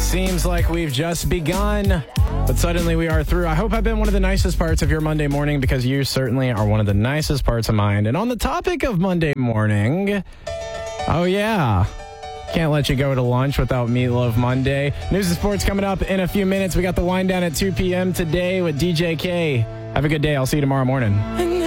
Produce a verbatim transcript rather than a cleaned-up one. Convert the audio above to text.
Seems like we've just begun, but suddenly we are through. I hope I've been one of the nicest parts of your Monday morning, because you certainly are one of the nicest parts of mine. And on the topic of Monday morning, oh yeah, can't let you go to lunch without Meatloaf Monday. News and sports coming up in a few minutes. We got the wind down at two p.m. today with D J K. Have a good day. I'll see you tomorrow morning.